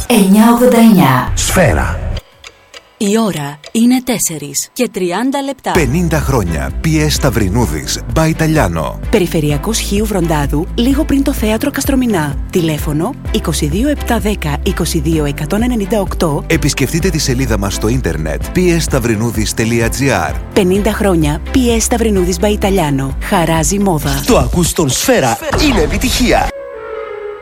989. Σφαίρα. Η ώρα είναι 4 και 30 λεπτά. 50 χρόνια. PS Σταυρινούδης, by Italiano. Περιφερειακός Χίου Βροντάδου, λίγο πριν το θέατρο Καστρομηνά. Τηλέφωνο 22710 22198. Επισκεφτείτε τη σελίδα μας στο ίντερνετ psstαυρινούδης.gr. 50 χρόνια PS Σταυρινούδης by Italiano. Χαράζει μόδα. Το ακούς στον Σφαίρα. Είναι επιτυχία.